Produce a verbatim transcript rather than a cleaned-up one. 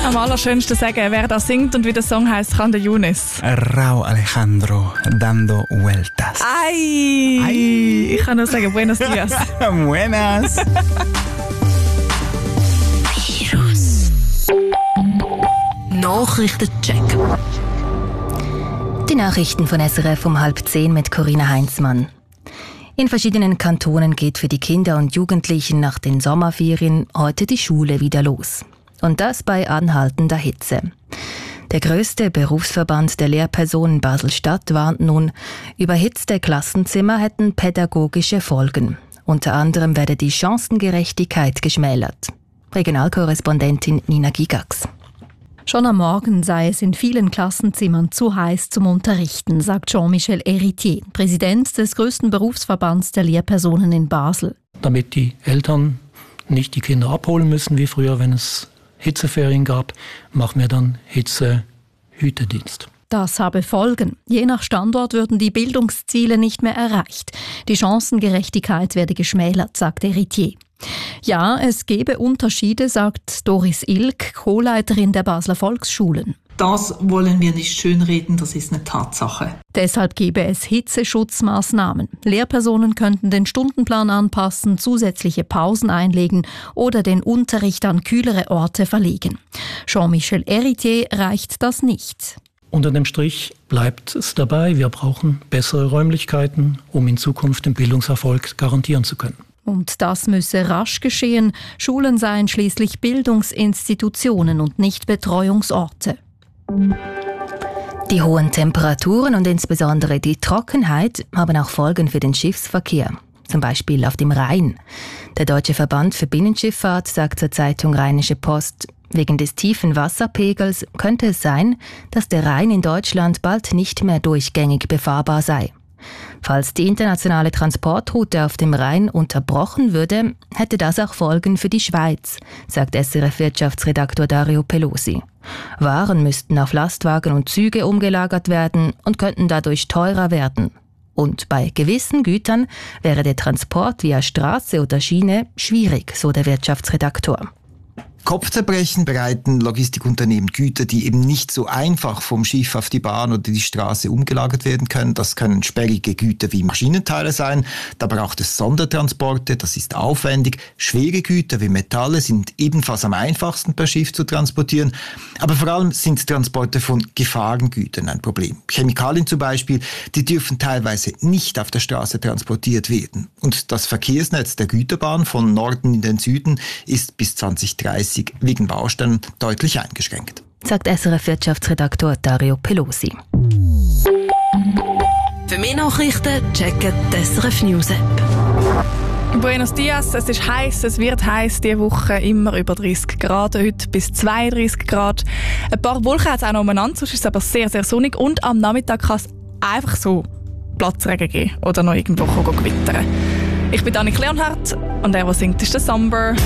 Am allerschönsten sagen, wer das singt und wie der Song heisst, kann der Younes. Rauw Alejandro, Dando Vueltas. Ei! Ei. Ich kann nur sagen, buenos dias. Buenas. Virus. Nachrichtencheck. Die Nachrichten von S R F um halb zehn mit Corinna Heinzmann. In verschiedenen Kantonen geht für die Kinder und Jugendlichen nach den Sommerferien heute die Schule wieder los. Und das bei anhaltender Hitze. Der grösste Berufsverband der Lehrpersonen Basel-Stadt warnt nun, überhitzte Klassenzimmer hätten pädagogische Folgen. Unter anderem werde die Chancengerechtigkeit geschmälert. Regionalkorrespondentin Nina Gigax. Schon am Morgen sei es in vielen Klassenzimmern zu heiß zum Unterrichten, sagt Jean-Michel Héritier, Präsident des grössten Berufsverbands der Lehrpersonen in Basel. Damit die Eltern nicht die Kinder abholen müssen, wie früher, wenn es Hitzeferien gab, machen wir dann Hitzehütedienst. Das habe Folgen. Je nach Standort würden die Bildungsziele nicht mehr erreicht. Die Chancengerechtigkeit werde geschmälert, sagt Héritier. Ja, es gebe Unterschiede, sagt Doris Ilk, Co-Leiterin der Basler Volksschulen. Das wollen wir nicht schönreden, das ist eine Tatsache. Deshalb gebe es Hitzeschutzmaßnahmen. Lehrpersonen könnten den Stundenplan anpassen, zusätzliche Pausen einlegen oder den Unterricht an kühlere Orte verlegen. Jean-Michel Héritier reicht das nicht. Unter dem Strich bleibt es dabei, wir brauchen bessere Räumlichkeiten, um in Zukunft den Bildungserfolg garantieren zu können. Und das müsse rasch geschehen. Schulen seien schließlich Bildungsinstitutionen und nicht Betreuungsorte. Die hohen Temperaturen und insbesondere die Trockenheit haben auch Folgen für den Schiffsverkehr. Zum Beispiel auf dem Rhein. Der Deutsche Verband für Binnenschifffahrt sagt zur Zeitung Rheinische Post, wegen des tiefen Wasserpegels könnte es sein, dass der Rhein in Deutschland bald nicht mehr durchgängig befahrbar sei. Falls die internationale Transportroute auf dem Rhein unterbrochen würde, hätte das auch Folgen für die Schweiz, sagt S R F-Wirtschaftsredaktor Dario Pelosi. Waren müssten auf Lastwagen und Züge umgelagert werden und könnten dadurch teurer werden. Und bei gewissen Gütern wäre der Transport via Straße oder Schiene schwierig, so der Wirtschaftsredaktor. Kopfzerbrechen bereiten Logistikunternehmen Güter, die eben nicht so einfach vom Schiff auf die Bahn oder die Straße umgelagert werden können. Das können sperrige Güter wie Maschinenteile sein. Da braucht es Sondertransporte, das ist aufwendig. Schwere Güter wie Metalle sind ebenfalls am einfachsten per Schiff zu transportieren. Aber vor allem sind Transporte von Gefahrengütern ein Problem. Chemikalien zum Beispiel, die dürfen teilweise nicht auf der Straße transportiert werden. Und das Verkehrsnetz der Güterbahn von Norden in den Süden ist bis zwanzig dreißig wegen Baustellen deutlich eingeschränkt. Sagt S R F-Wirtschaftsredaktor Dario Pelosi. Für mehr Nachrichten checken die S R F News App. Buenos dias, es ist heiß, es wird heiß diese Woche, immer über dreißig Grad, heute bis zweiunddreißig Grad. Ein paar Wolken hat es auch noch umeinander, sonst ist es aber sehr, sehr sonnig und am Nachmittag kann es einfach so Platzregen geben oder noch irgendwo gewittern. Ich bin Annik Leonhardt und der, der singt, ist der Summer.